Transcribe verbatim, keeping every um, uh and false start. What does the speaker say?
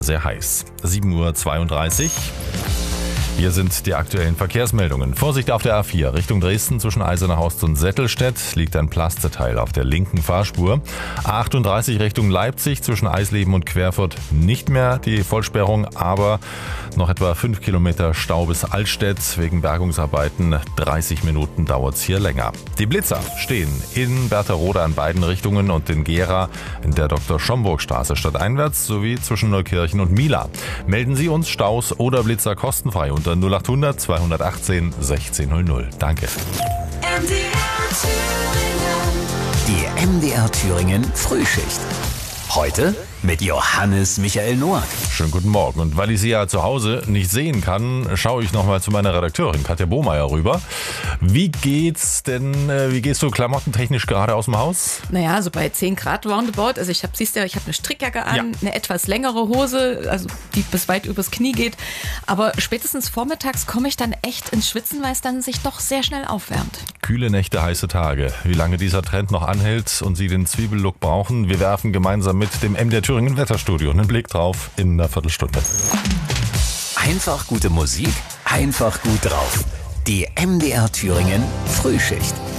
Sehr heiß. sieben Uhr zweiunddreißig. Hier sind die aktuellen Verkehrsmeldungen. Vorsicht auf der A vier Richtung Dresden zwischen Eisenachhorst und Settelstedt liegt ein Plasteteil auf der linken Fahrspur. A achtunddreißig Richtung Leipzig zwischen Eisleben und Querfurt nicht mehr die Vollsperrung, aber noch etwa fünf Kilometer Stau bis Altstedt. Wegen Bergungsarbeiten dreißig Minuten dauert es hier länger. Die Blitzer stehen in Bertherode an beiden Richtungen und in Gera in der Doktor-Schomburg-Straße stadteinwärts sowie zwischen Neukirchen und Mila. Melden Sie uns Staus oder Blitzer kostenfrei unter null acht hundert zweihundertachtzehn sechzehn null null. Danke. Die M D R Thüringen Frühschicht. Heute mit Johannes Michael Noack. Schönen guten Morgen. Und weil ich Sie ja zu Hause nicht sehen kann, schaue ich nochmal zu meiner Redakteurin Katja Bohmeier rüber. Wie geht's denn, wie gehst du klamottentechnisch gerade aus dem Haus? Naja, so bei zehn Grad roundabout. Also ich habe, siehst du, ich habe eine Strickjacke an, ja. Eine etwas längere Hose, also die bis weit übers Knie geht. Aber spätestens vormittags komme ich dann echt ins Schwitzen, weil es dann sich doch sehr schnell aufwärmt. Kühle Nächte, heiße Tage. Wie lange dieser Trend noch anhält und Sie den Zwiebellook brauchen, wir werfen gemeinsam mit dem M D R Thüringen Wetterstudio einen Blick drauf in einer Viertelstunde. Einfach gute Musik, einfach gut drauf. Die M D R Thüringen Frühschicht.